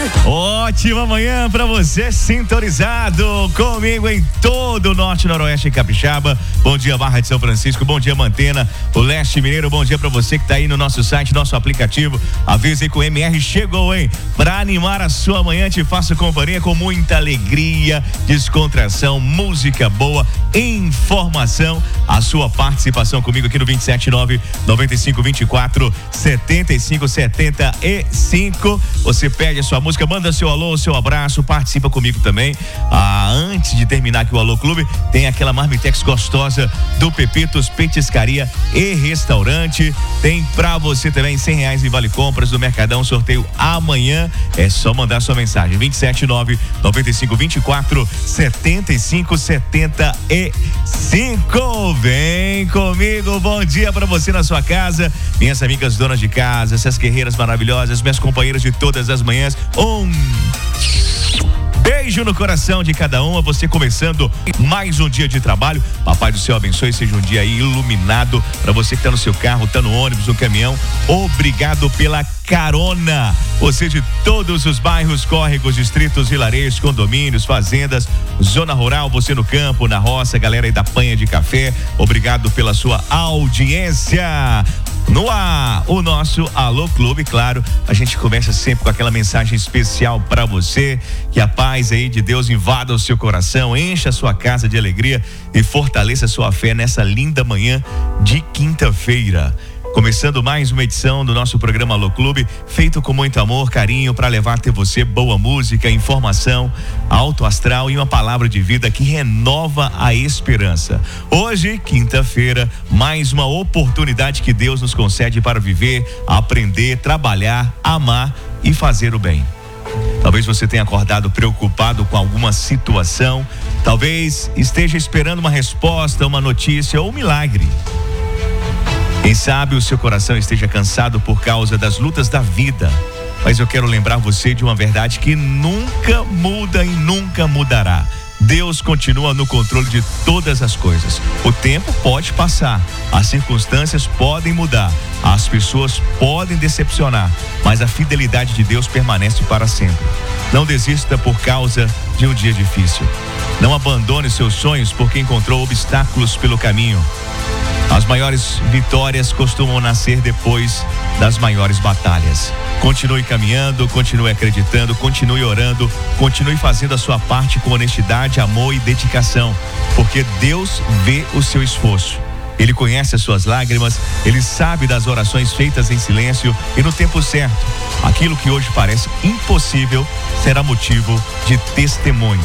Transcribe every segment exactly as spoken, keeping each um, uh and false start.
Ótima manhã pra você, sintonizado comigo em todo o Norte, Noroeste e Capixaba. Bom dia, Barra de São Francisco. Bom dia, Mantena, o Leste Mineiro. Bom dia pra você que tá aí no nosso site, nosso aplicativo. Avisa aí que o M R chegou, hein? Pra animar a sua manhã, te faço companhia com muita alegria, descontração, música boa, informação. A sua participação comigo aqui no vinte e sete nove, noventa e cinco, vinte e quatro, setenta e cinco, setenta e cinco. Você pede a sua música, manda seu alô, seu abraço, participa comigo também. Ah, antes de terminar aqui o Alô Clube, tem aquela marmitex gostosa do Pepitos Petiscaria e Restaurante. Tem pra você também cem reais em vale compras do Mercadão, sorteio amanhã. É só mandar sua mensagem, vinte e sete nove, noventa e cinco, vinte e quatro, setenta e cinco, setenta e cinco. Vem comigo, bom dia pra você na sua casa, minhas amigas donas de casa, essas guerreiras maravilhosas, minhas companheiras de todas as manhãs. Um beijo no coração de cada uma, você começando mais um dia de trabalho. Papai do céu abençoe, seja um dia aí iluminado para você que tá no seu carro, tá no ônibus, no caminhão. Obrigado pela carona. Você de todos os bairros, córregos, distritos, vilarejos, condomínios, fazendas, zona rural, você no campo, na roça, galera aí da Panha de Café. Obrigado pela sua audiência. No ar, o nosso Alô Clube, claro, a gente começa sempre com aquela mensagem especial para você, que a paz aí de Deus invada o seu coração, encha a sua casa de alegria e fortaleça a sua fé nessa linda manhã de quinta-feira. Começando mais uma edição do nosso programa Alô Clube, feito com muito amor, carinho, para levar até você boa música, informação, alto astral e uma palavra de vida que renova a esperança. Hoje, quinta-feira, mais uma oportunidade que Deus nos concede para viver, aprender, trabalhar, amar e fazer o bem. Talvez você tenha acordado preocupado com alguma situação, talvez esteja esperando uma resposta, uma notícia ou um milagre. Quem sabe o seu coração esteja cansado por causa das lutas da vida, mas eu quero lembrar você de uma verdade que nunca muda e nunca mudará. Deus continua no controle de todas as coisas. O tempo pode passar, as circunstâncias podem mudar, as pessoas podem decepcionar, mas a fidelidade de Deus permanece para sempre. Não desista por causa de um dia difícil. Não abandone seus sonhos porque encontrou obstáculos pelo caminho. As maiores vitórias costumam nascer depois das maiores batalhas. Continue caminhando, continue acreditando, continue orando, continue fazendo a sua parte com honestidade, amor e dedicação, porque Deus vê o seu esforço. Ele conhece as suas lágrimas, Ele sabe das orações feitas em silêncio e no tempo certo, aquilo que hoje parece impossível será motivo de testemunho.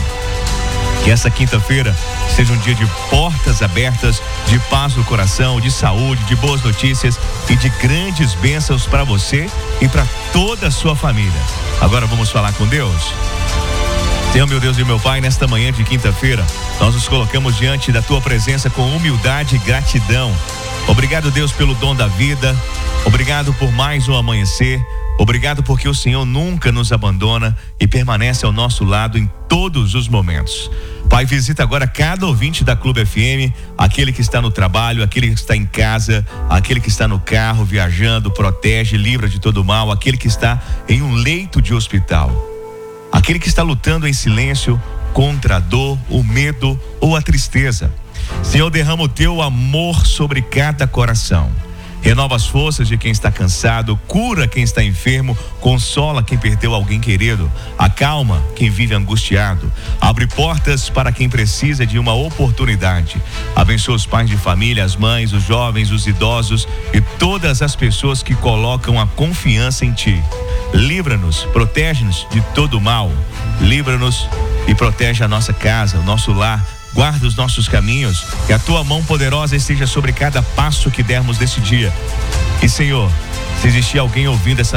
Que essa quinta-feira seja um dia de portas abertas, de paz no coração, de saúde, de boas notícias e de grandes bênçãos para você e para toda a sua família. Agora vamos falar com Deus. Senhor, meu Deus e meu Pai, nesta manhã de quinta-feira, nós nos colocamos diante da Tua presença com humildade e gratidão. Obrigado, Deus, pelo dom da vida. Obrigado por mais um amanhecer. Obrigado porque o Senhor nunca nos abandona e permanece ao nosso lado em todos os momentos. Pai, visita agora cada ouvinte da Clube F M, aquele que está no trabalho, aquele que está em casa, aquele que está no carro, viajando, protege, livra de todo mal, aquele que está em um leito de hospital, aquele que está lutando em silêncio contra a dor, o medo ou a tristeza. Senhor, derrama o Teu amor sobre cada coração. Renova as forças de quem está cansado, cura quem está enfermo, consola quem perdeu alguém querido, acalma quem vive angustiado, abre portas para quem precisa de uma oportunidade. Abençoa os pais de família, as mães, os jovens, os idosos e todas as pessoas que colocam a confiança em Ti. Livra-nos, protege-nos de todo mal, livra-nos e protege a nossa casa, o nosso lar. Guarda os nossos caminhos, que a Tua mão poderosa esteja sobre cada passo que dermos nesse dia. E Senhor, se existir alguém ouvindo essa